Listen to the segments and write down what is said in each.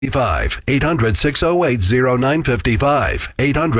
800-608-0955.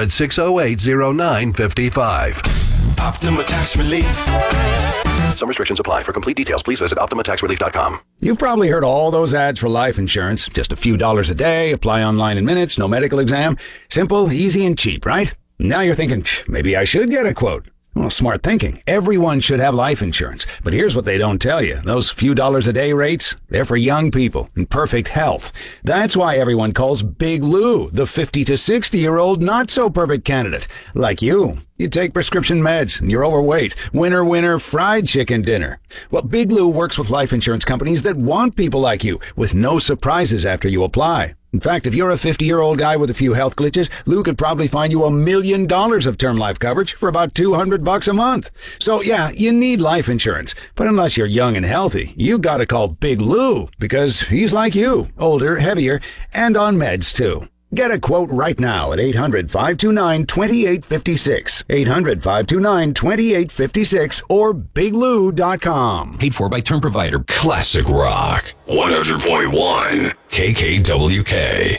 800-608-0955. Optima Tax Relief. Some restrictions apply. For complete details, please visit OptimaTaxRelief.com. You've probably heard all those ads for life insurance. Just a few dollars a day, apply online in minutes, no medical exam. Simple, easy, and cheap, right? Now you're thinking, maybe I should get a quote. Well, smart thinking. Everyone should have life insurance. But here's what they don't tell you. Those few dollars a day rates, they're for young people in perfect health. That's why everyone calls Big Lou the 50 to 60-year-old not-so-perfect candidate. Like you. You take prescription meds and you're overweight. Winner, winner, fried chicken dinner. Well, Big Lou works with life insurance companies that want people like you with no surprises after you apply. In fact, if you're a 50-year-old guy with a few health glitches, Lou could probably find you $1 million of term life coverage for about $200 a month. So yeah, you need life insurance. But unless you're young and healthy, you gotta call Big Lou because he's like you, older, heavier, and on meds too. Get a quote right now at 800-529-2856. 800-529-2856 or biglou.com. Paid for by term provider Classic Rock 100.1 KKWK.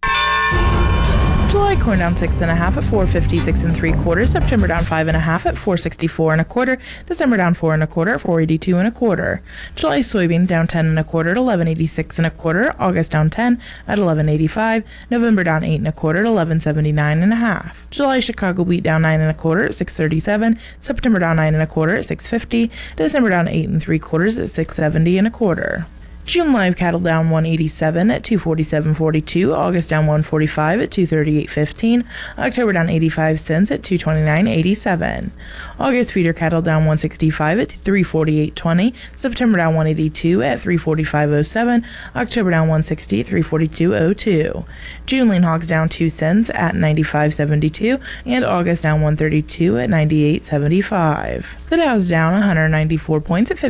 July corn down 6.5 at 4.56 3/4. September down 5.5 at 4.64 1/4. December down 4 1/4 at 4.82 1/4. July soybeans down 10 1/4 at 11.86 1/4. August down 10 at 11.85. November down 8 1/4 at 11.79 1/2. July Chicago wheat down 9 1/4 at 6.37. September down 9 1/4 at 6.50. December down 8 3/4 at 6.70 1/4. June live cattle down 187 at 247.42. August down 145 at 238.15. October down 85 cents at 229.87. August feeder cattle down 165 at 348.20. September down 182 at 345.07. October down 160 at 342.02. June lean hogs down 2 cents at 95.72, and August down 132 at 98.75. The Dow's down 194 points at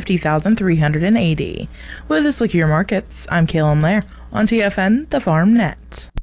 50,380. With this look at your markets, I'm Kaylin Lair on TFN, the Farm Net.